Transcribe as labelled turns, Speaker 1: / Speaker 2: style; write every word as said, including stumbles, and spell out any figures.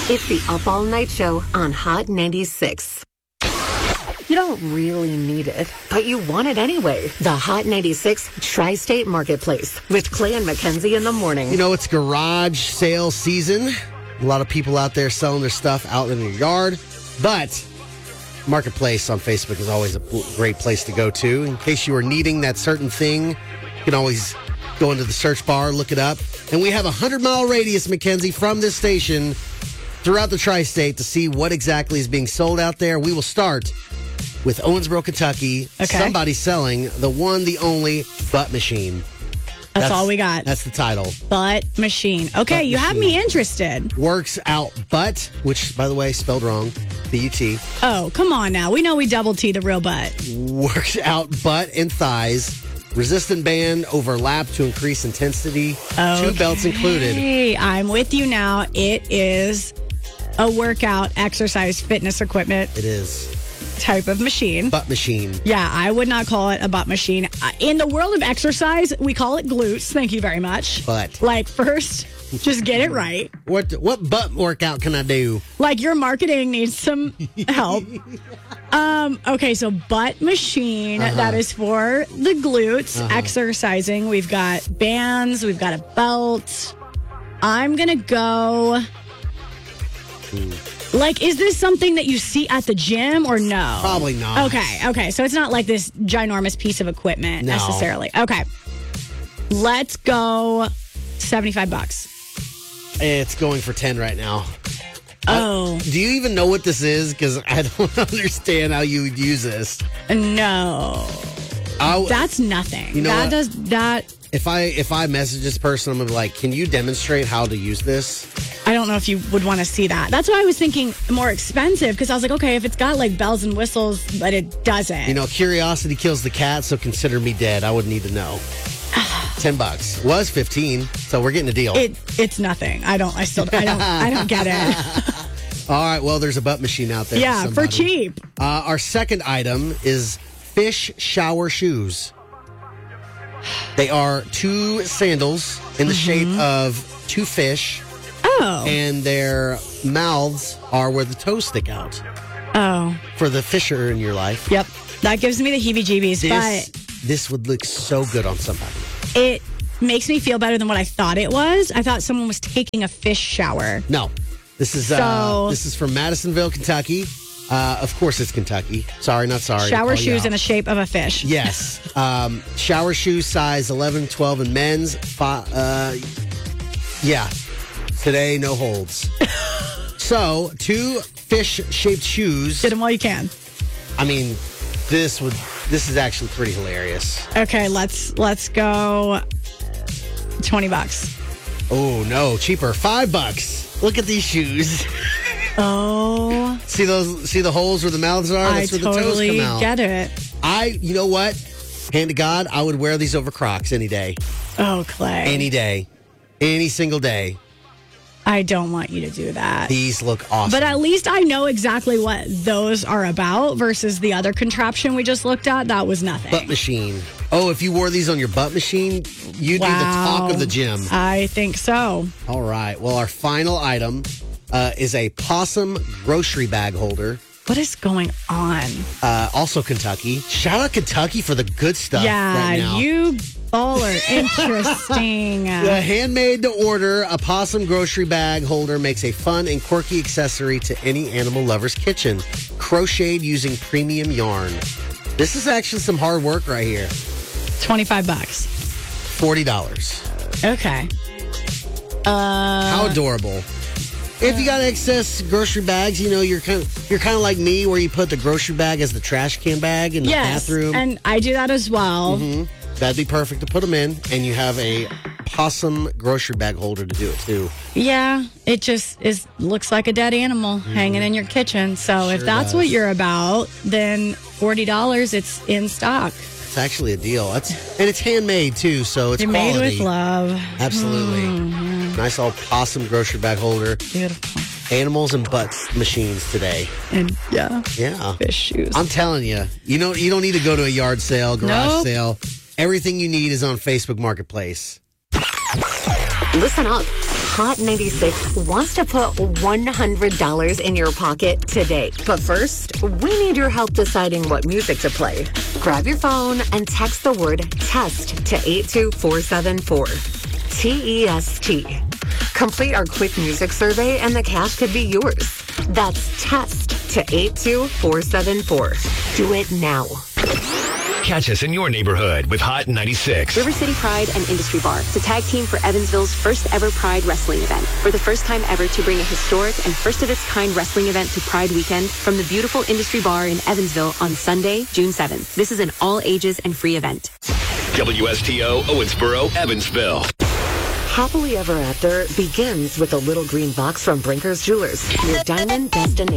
Speaker 1: It's the Up All Night Show on Hot ninety-six. You don't really need it, but you want it anyway. The Hot ninety-six Tri-State Marketplace with Clay and Mackenzie in the morning.
Speaker 2: You know, it's garage sale season. A lot of people out there selling their stuff out in their yard. But Marketplace on Facebook is always a great place to go to. In case you are needing that certain thing, you can always go into the search bar, look it up. And we have a hundred-mile radius, Mackenzie, from this station throughout the tri-state to see what exactly is being sold out there. We will start with Owensboro, Kentucky.
Speaker 3: Okay.
Speaker 2: Somebody selling the one, the only butt machine.
Speaker 3: That's, that's all we got.
Speaker 2: That's the title.
Speaker 3: Butt machine. Okay,
Speaker 2: Butt
Speaker 3: you
Speaker 2: machine.
Speaker 3: have me interested.
Speaker 2: Works out butt, which, by the way, spelled wrong. B U T.
Speaker 3: Oh, come on now. We know we double T the real butt.
Speaker 2: Works out butt and thighs. Resistant band overlap to increase intensity.
Speaker 3: Okay.
Speaker 2: Two belts included.
Speaker 3: Hey, I'm with you now. It is a workout, exercise, fitness equipment
Speaker 2: It is.
Speaker 3: type of machine.
Speaker 2: Butt machine.
Speaker 3: Yeah, I would not call it a butt machine. Uh, In the world of exercise, we call it glutes. Thank you very much.
Speaker 2: Butt.
Speaker 3: Like, first, just get it right.
Speaker 2: What what butt workout can I do?
Speaker 3: Like, your marketing needs some help. Um, okay, so butt machine,
Speaker 2: Uh-huh.
Speaker 3: that is for the glutes,
Speaker 2: Uh-huh.
Speaker 3: exercising. We've got bands, we've got a belt. I'm going to go... Like, is this something that you see at the gym or no?
Speaker 2: Probably not.
Speaker 3: Okay, okay. So it's not like this ginormous piece of equipment
Speaker 2: No.
Speaker 3: necessarily. Okay. Let's go seventy-five bucks.
Speaker 2: It's going for ten right now.
Speaker 3: Oh.
Speaker 2: Uh, do you even know what this is? Because I don't understand how you would use this.
Speaker 3: No.
Speaker 2: I,
Speaker 3: That's nothing.
Speaker 2: You know
Speaker 3: that
Speaker 2: what?
Speaker 3: does that
Speaker 2: if I if I message this person, I'm gonna be like, can you demonstrate how to use this?
Speaker 3: I don't know if you would want to see that. That's why I was thinking more expensive, because I was like, okay, if it's got like bells and whistles, but it doesn't.
Speaker 2: You know, curiosity kills the cat, so consider me dead. I would need to know. Ten bucks was fifteen, so we're getting a deal.
Speaker 3: It it's nothing. I don't. I still. I don't. I don't get it.
Speaker 2: All right. Well, there's a butt machine out there.
Speaker 3: Yeah,
Speaker 2: for,
Speaker 3: for
Speaker 2: somebody.
Speaker 3: cheap.
Speaker 2: Uh, our second item is fish shower shoes. They are two sandals in the shape of two fish,
Speaker 3: Oh.
Speaker 2: and their mouths are where the toes stick out.
Speaker 3: Oh.
Speaker 2: For the fisher in your life,
Speaker 3: Yep. That gives me the heebie-jeebies,
Speaker 2: this
Speaker 3: but
Speaker 2: this would look so good on somebody.
Speaker 3: it makes me feel better than what I thought it was. I thought someone was taking a fish shower.
Speaker 2: No, this is uh,
Speaker 3: So-
Speaker 2: this is from Madisonville, Kentucky. Uh, of course, it's Kentucky. Sorry, not sorry.
Speaker 3: Shower
Speaker 2: Call you
Speaker 3: shoes
Speaker 2: out.
Speaker 3: in the shape of a fish.
Speaker 2: Yes. Um, shower shoes size eleven, twelve in men's. Fi- uh, yeah. Today, no holds. So, two fish-shaped shoes.
Speaker 3: Get them while you can.
Speaker 2: I mean, this would this is actually pretty hilarious.
Speaker 3: Okay, let's let's go twenty bucks.
Speaker 2: Oh, no. Cheaper. Five bucks. Look at these shoes.
Speaker 3: Oh,
Speaker 2: See those? See the holes where the mouths are?
Speaker 3: I
Speaker 2: That's where
Speaker 3: totally
Speaker 2: the toes come out.
Speaker 3: get it.
Speaker 2: I, you know what? Hand to God, I would wear these over Crocs any day.
Speaker 3: Oh, Clay.
Speaker 2: Any day. Any single day.
Speaker 3: I don't want you to do that.
Speaker 2: These look awesome.
Speaker 3: But at least I know exactly what those are about versus the other contraption we just looked at. That was nothing.
Speaker 2: butt machine. Oh, if you wore these on your butt machine, you'd be the talk of the gym.
Speaker 3: I think so.
Speaker 2: All right. Well, our final item uh, is a possum grocery bag holder.
Speaker 3: What is going on?
Speaker 2: Uh, also Kentucky. Shout out Kentucky for the good stuff
Speaker 3: yeah,
Speaker 2: right now.
Speaker 3: you all are interesting.
Speaker 2: The handmade to order a possum grocery bag holder makes a fun and quirky accessory to any animal lover's kitchen. Crocheted using premium yarn. This is actually some hard work right here.
Speaker 3: twenty-five bucks.
Speaker 2: forty dollars.
Speaker 3: Okay. Uh,
Speaker 2: How adorable. If you got excess grocery bags, you know, you're kind of you're kind of like me where you put the grocery bag as the trash can bag in the
Speaker 3: yes,
Speaker 2: bathroom.
Speaker 3: and I do that as well.
Speaker 2: Mhm. That'd be perfect to put them in, and you have a possum grocery bag holder to do it too.
Speaker 3: Yeah, it just is looks like a dead animal hanging in your kitchen. So if
Speaker 2: Sure
Speaker 3: that's
Speaker 2: does.
Speaker 3: what you're about, then forty dollars, it's in stock.
Speaker 2: It's actually a deal. That's and it's handmade too, so it's
Speaker 3: You're made
Speaker 2: quality.
Speaker 3: with love.
Speaker 2: Absolutely. Nice old possum grocery bag holder.
Speaker 3: Beautiful.
Speaker 2: Animals and butt machines today.
Speaker 3: And yeah,
Speaker 2: Yeah.
Speaker 3: fish shoes.
Speaker 2: I'm telling you, you know, you don't need to go to a yard sale, garage
Speaker 3: Nope.
Speaker 2: sale. Everything you need is on Facebook Marketplace.
Speaker 1: Listen up. Hot ninety-six wants to put one hundred dollars in your pocket today. But first, we need your help deciding what music to play. Grab your phone and text the word TEST to eight two four seven four. T E S T. Complete our quick music survey and the cash could be yours. That's TEST to eight two four seven four. Do it now.
Speaker 4: Catch us in your neighborhood with Hot ninety-six.
Speaker 5: River City Pride and Industry Bar, the tag team for Evansville's first ever Pride wrestling event. For the first time ever to bring a historic and first of its kind wrestling event to Pride weekend from the beautiful Industry Bar in Evansville on Sunday, June seventh. This is an all ages and free event.
Speaker 4: W S T O Owensboro, Evansville.
Speaker 1: Happily Ever After begins with a little green box from Brinker's Jewelers, your diamond destination.